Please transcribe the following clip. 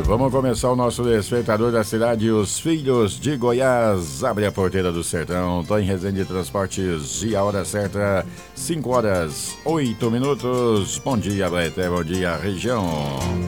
Vamos começar o nosso despertador da cidade. Os Filhos de Goiás abre a porteira do sertão. Tô em Resende Transportes e a hora certa, 5 horas 8 minutos. Bom dia, Baeté, bom dia, região.